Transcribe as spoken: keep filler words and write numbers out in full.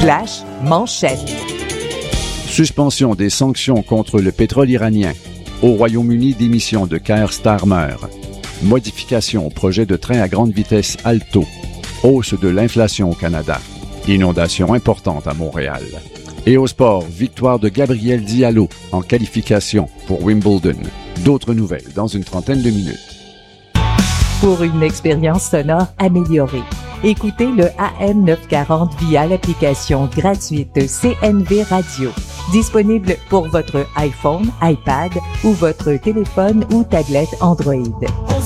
slash manchette. Suspension des sanctions contre le pétrole iranien. Au Royaume-Uni, démission de Keir Starmer. Modification au projet de train à grande vitesse Alto. Hausse de l'inflation au Canada. Inondation importante à Montréal. Et au sport, victoire de Gabriel Diallo en qualification pour Wimbledon. D'autres nouvelles dans une trentaine de minutes. Pour une expérience sonore améliorée, écoutez le A M neuf cent quarante via l'application gratuite C N V Radio. Disponible pour votre iPhone, iPad ou votre téléphone ou tablette Android.